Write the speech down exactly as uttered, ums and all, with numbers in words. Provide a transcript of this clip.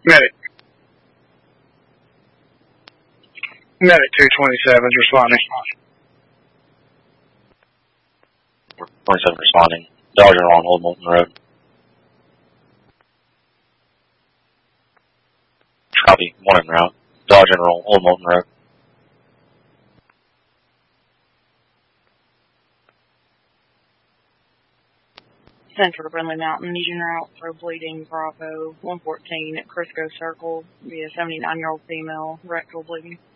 Medic. Medic two twenty-seven is responding. twenty-seven responding. Dodger on Old Moulton Road. Copy. One en route. Dodge General, Old Moulton Road. Central to Brindley Mountain, need en route for bleeding Bravo one fourteen at Crisco Circle via seventy-nine-year-old female, rectal bleeding.